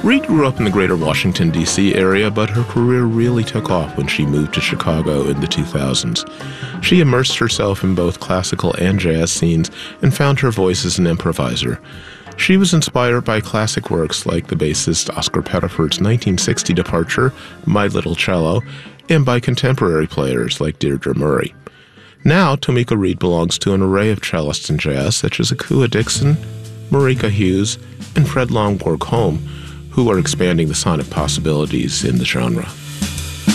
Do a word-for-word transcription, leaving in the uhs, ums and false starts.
Reed grew up in the greater Washington, D C area, but her career really took off when she moved to Chicago in the two thousands. She immersed herself in both classical and jazz scenes and found her voice as an improviser. She was inspired by classic works like the bassist Oscar Pettiford's nineteen sixty departure, My Little Cello, and by contemporary players like Deirdre Murray. Now, Tomeeka Reed belongs to an array of cellists in jazz such as Akua Dixon, Marika Hughes, and Fred Longborg Holm, who are expanding the sonic possibilities in the genre.